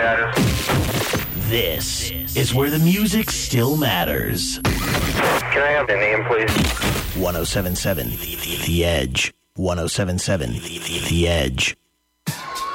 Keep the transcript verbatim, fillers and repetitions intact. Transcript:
This is where the music still matters. Can I have the name, please? one oh seven point seven The Edge. one oh seven point seven The Edge.